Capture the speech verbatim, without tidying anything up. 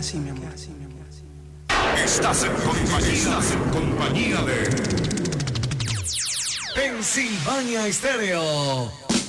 así, mi amor. Estás en compañía, estás en compañía de Pensilvania Estéreo.